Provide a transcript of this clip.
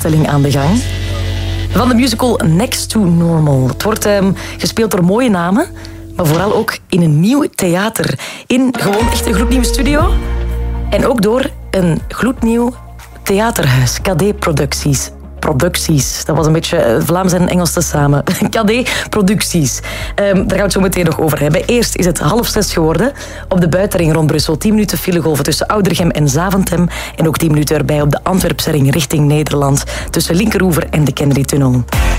voorstelling aan de gang. Van de musical Next to Normal. Het wordt gespeeld door mooie namen, maar vooral ook in een nieuw theater. In gewoon echt een gloednieuwe studio. En ook door een gloednieuw theaterhuis, KD Producties. Dat was een beetje Vlaams en Engels tezamen. KD Producties. Daar gaan we het zo meteen nog over hebben. Eerst is het 5:30 geworden. Op de buitenring rond Brussel 10 minuten filegolven tussen Oudergem en Zaventem. En ook 10 minuten erbij op de Antwerpse ring richting Nederland. Tussen Linkeroever en de Kennedy-tunnel.